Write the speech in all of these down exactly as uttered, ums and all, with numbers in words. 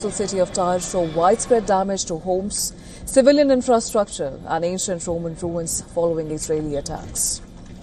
The city of Tyre show widespread damage to homes, civilian infrastructure and ancient Roman ruins following Israeli attacks.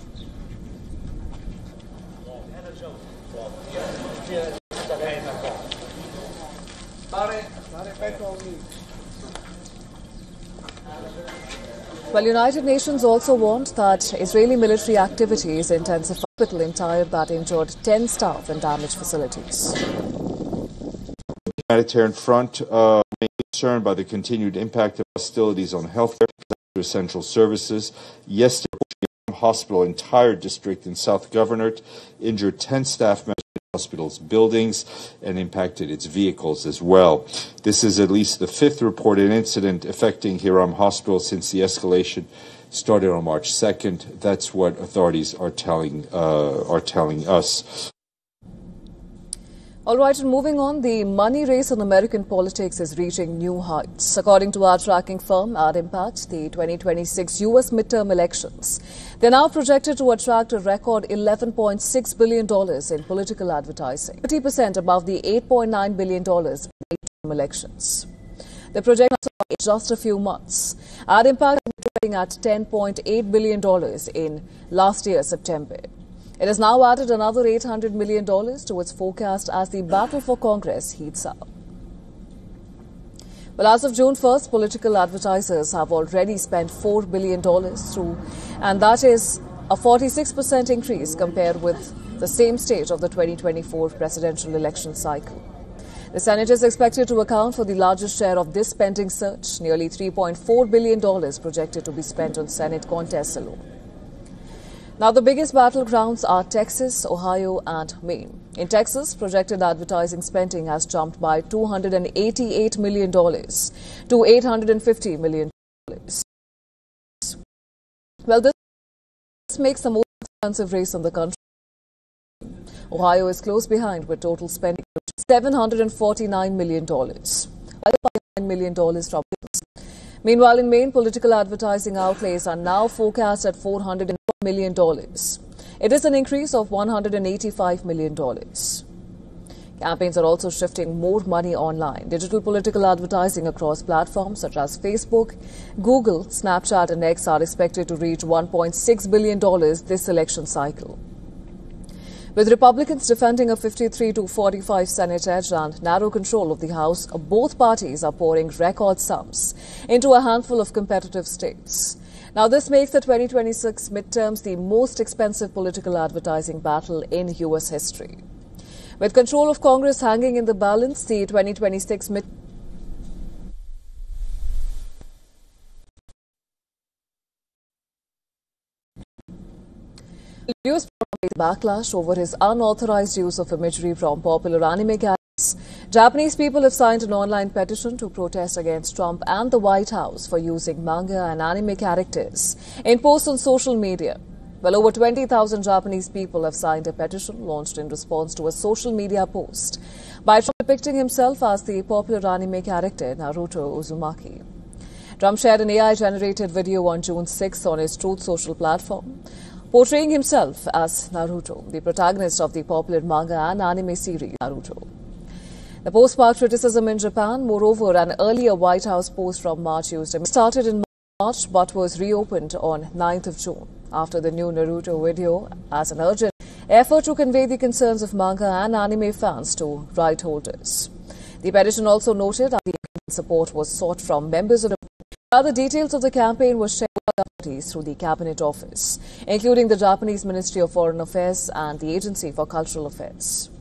Well, United Nations also warned that Israeli military activities intensify hospital in Tyre that injured ten staff and damaged facilities. Humanitarian front uh, concerned by the continued impact of hostilities on healthcare to essential services. Yesterday, a hospital in Tyre district in South Governorate injured ten staff members in the hospital's buildings and impacted its vehicles as well. This is at least the fifth reported incident affecting Hiram Hospital since the escalation started on March second. That's what authorities are telling uh, are telling us. All right, and moving on, the money race in American politics is reaching new heights. According to our tracking firm, AdImpact, the twenty twenty-six U S midterm elections, they're now projected to attract a record eleven point six billion dollars in political advertising, thirty percent above the eight point nine billion dollars in the midterm elections. The projection in just a few months. AdImpact is trading at ten point eight billion dollars in last year, September. It has now added another eight hundred million dollars to its forecast as the battle for Congress heats up. Well, as of June first, political advertisers have already spent four billion dollars through, and that is a forty-six percent increase compared with the same stage of the twenty twenty-four presidential election cycle. The Senate is expected to account for the largest share of this spending surge, nearly three point four billion dollars projected to be spent on Senate contests alone. Now, the biggest battlegrounds are Texas, Ohio and Maine. In Texas, projected advertising spending has jumped by two hundred eighty-eight million dollars to eight hundred fifty million dollars. Well, this makes the most expensive race in the country. Ohio is close behind with total spending of seven hundred forty-nine million dollars, nine million dollars from Meanwhile, in Maine, political advertising outlays are now forecast at four hundred million dollars. It is an increase of one hundred eighty-five million dollars. Campaigns are also shifting more money online. Digital political advertising across platforms such as Facebook, Google, Snapchat and X are expected to reach one point six billion dollars this election cycle. With Republicans defending a fifty-three to forty-five Senate edge and narrow control of the House, both parties are pouring record sums into a handful of competitive states. Now, this makes the twenty twenty-six midterms the most expensive political advertising battle in U S history. With control of Congress hanging in the balance, the twenty twenty-six midterms backlash over his unauthorized use of imagery from popular anime characters. Japanese people have signed an online petition to protest against Trump and the White House for using manga and anime characters in posts on social media. Well, over twenty thousand Japanese people have signed a petition launched in response to a social media post by Trump depicting himself as the popular anime character Naruto Uzumaki. Trump shared an A I-generated video on June sixth on his Truth Social platform, portraying himself as Naruto, the protagonist of the popular manga and anime series Naruto. The post sparked criticism in Japan. Moreover, an earlier White House post from March used started in March but was reopened on ninth of June after the new Naruto video as an urgent effort to convey the concerns of manga and anime fans to right holders. The petition also noted that the support was sought from members of the Other details of the campaign were shared with authorities through the Cabinet Office, including the Japanese Ministry of Foreign Affairs and the Agency for Cultural Affairs.